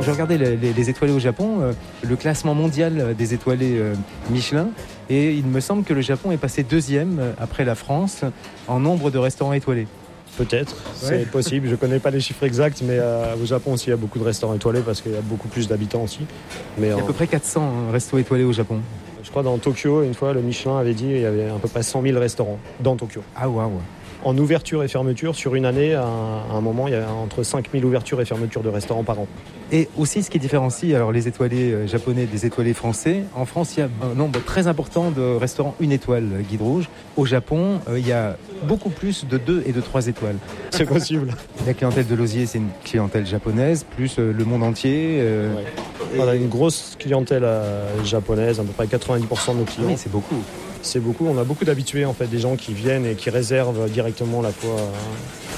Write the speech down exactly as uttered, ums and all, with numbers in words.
je regardais les, les, les étoilés au Japon, euh, le classement mondial des étoilés euh, Michelin, et il me semble que le Japon est passé deuxième euh, après la France en nombre de restaurants étoilés. Peut-être, Ouais. c'est possible. Je ne connais pas les chiffres exacts, mais euh, au Japon aussi, il y a beaucoup de restaurants étoilés parce qu'il y a beaucoup plus d'habitants aussi. Mais Il y a en... à peu près quatre cents hein, restos étoilés au Japon. Je crois dans Tokyo, une fois, le Michelin avait dit qu'il y avait à peu près cent mille restaurants dans Tokyo. Ah waouh. En ouverture et fermeture, sur une année, à un, à un moment, il y a entre cinq mille ouvertures et fermetures de restaurants par an. Et aussi, ce qui différencie alors, les étoilés euh, japonais des étoilés français, en France, il y a un nombre très important de restaurants une étoile euh, guide rouge. Au Japon, euh, il y a beaucoup plus de deux et de trois étoiles. C'est possible. La clientèle de l'Osier, c'est une clientèle japonaise, plus euh, le monde entier. Euh, Ouais. On a une grosse clientèle euh, japonaise, à peu près quatre-vingt-dix pour cent de nos clients. Oui, c'est beaucoup. C'est beaucoup. On a beaucoup d'habitués, en fait, des gens qui viennent et qui réservent directement la fois,